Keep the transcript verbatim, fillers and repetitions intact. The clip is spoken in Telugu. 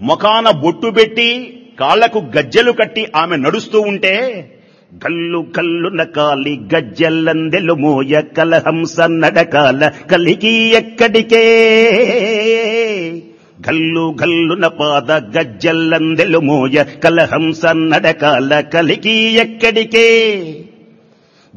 ముఖాన బొట్టు పెట్టి కాళ్లకు గజ్జెలు కట్టి ఆమె నడుస్తూ ఉంటే గల్లు గల్లు నకాలి గజ్జెల్లందెలు మోయ కలహంస నడకాల కలికి ఎక్కడికే గల్లు గల్లున పాద గజ్జెల్లందెలు మోయ కలహంస నడకాల కలికి ఎక్కడికే